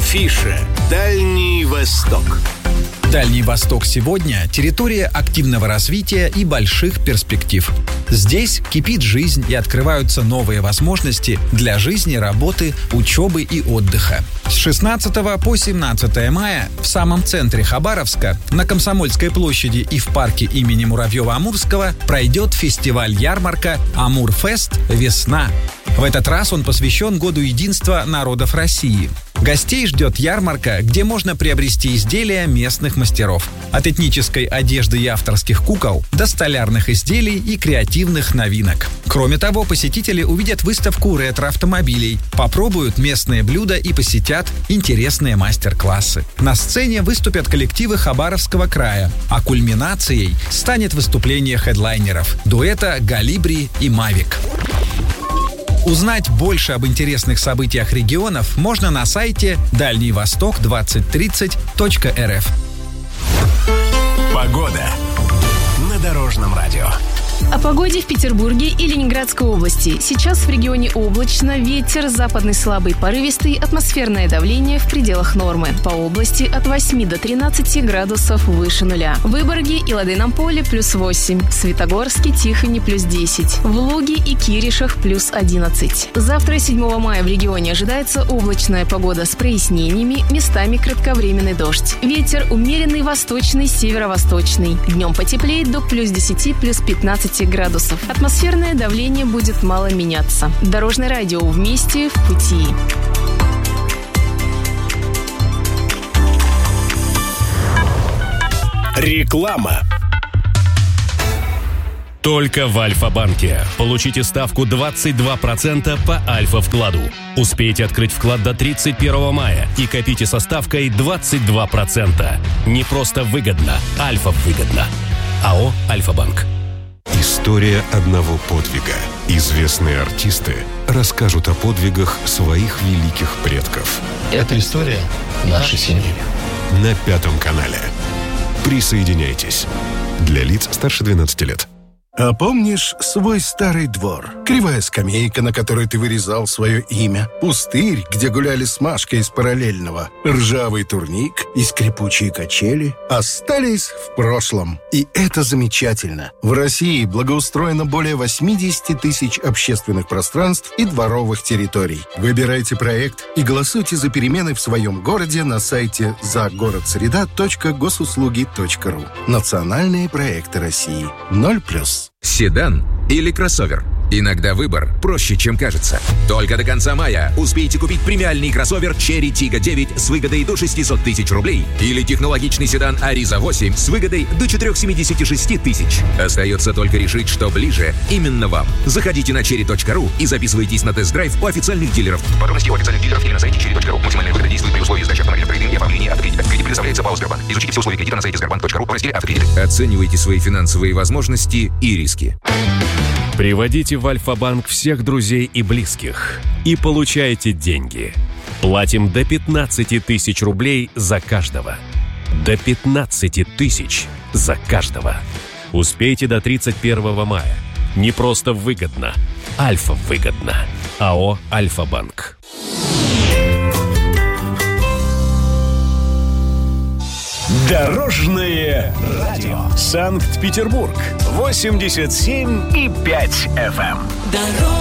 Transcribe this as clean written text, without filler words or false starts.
Афиша «Дальний Восток». Дальний Восток сегодня – территория активного развития и больших перспектив. Здесь кипит жизнь и открываются новые возможности для жизни, работы, учебы и отдыха. С 16 по 17 мая в самом центре Хабаровска, на Комсомольской площади и в парке имени Муравьева-Амурского пройдет фестиваль-ярмарка «Амурфест. Весна». В этот раз он посвящен Году единства народов России. Гостей ждет ярмарка, где можно приобрести изделия местных мастеров. От этнической одежды и авторских кукол до столярных изделий и креативных новинок. Кроме того, посетители увидят выставку ретро-автомобилей, попробуют местные блюда и посетят интересные мастер-классы. На сцене выступят коллективы Хабаровского края, а кульминацией станет выступление хедлайнеров – дуэта «Галибри» и «Мавик». Узнать больше об интересных событиях регионов можно на сайте дальнейвосток2030.рф. Погода на Дорожном радио. О погоде в Петербурге и Ленинградской области. Сейчас в регионе облачно, ветер западный слабый порывистый, атмосферное давление в пределах нормы. По области от 8 до 13 градусов выше нуля. В Выборге и Ладейном поле +8. В Светогорске, Тихоне +10. В Луге и Киришах +11. Завтра, 7 мая, в регионе ожидается облачная погода с прояснениями, местами кратковременный дождь. Ветер умеренный восточный, северо-восточный. Днем потеплеет до +10, +15 градусов. Атмосферное давление будет мало меняться. Дорожное радио вместе в пути. Реклама. Только в Альфа-банке. Получите ставку 22% по Альфа-вкладу. Успейте открыть вклад до 31 мая и копите со ставкой 22%. Не просто выгодно, Альфа-выгодно. АО «Альфа-банк». История одного подвига. Известные артисты расскажут о подвигах своих великих предков. Это история нашей семьи. На Пятом канале. Присоединяйтесь. Для лиц старше 12 лет. А помнишь свой старый двор? Кривая скамейка, на которой ты вырезал свое имя. Пустырь, где гуляли с Машкой из параллельного. Ржавый турник и скрипучие качели остались в прошлом. И это замечательно. В России благоустроено более 80 тысяч общественных пространств и дворовых территорий. Выбирайте проект и голосуйте за перемены в своем городе на сайте загородсреда.госуслуги.ру. Национальные проекты России. 0+. Седан или кроссовер? Иногда выбор проще, чем кажется. Только до конца мая успейте купить премиальный кроссовер Cherry Tiggo 9 с выгодой до 600 тысяч рублей или технологичный седан Ariza 8 с выгодой до 476 тысяч. Остается только решить, что ближе именно вам. Заходите на cherry.ru и записывайтесь на тест-драйв у официальных дилеров. Подробности у официальных дилеров или на сайте cherry.ru. Максимальная выгода действует при условии сдачи автомобиля в трейдинг и оформления автокредита. Кредит предоставляется ПАО «Сбербанк». Изучите все условия кредита на сайте sberbank.ru в разделе «Автокредиты». Оценивайте свои финансовые возможности и риски. Приводите в Альфа-банк всех друзей и близких и получайте деньги. Платим до 15 тысяч рублей за каждого. До 15 тысяч за каждого. Успейте до 31 мая. Не просто выгодно, Альфа-выгодно. АО «Альфа-банк». Дорожное радио. Санкт-Петербург. 87,5 FM.